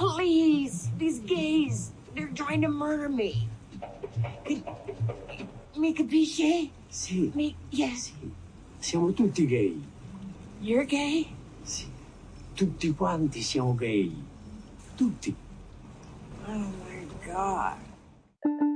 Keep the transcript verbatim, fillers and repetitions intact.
Please, these gays, they're trying to murder me. Could, mi capisce? Sì. Mi, yes. Sì. Siamo tutti gay. You're gay? Sì. Tutti quanti siamo gay. Tutti. Oh my God.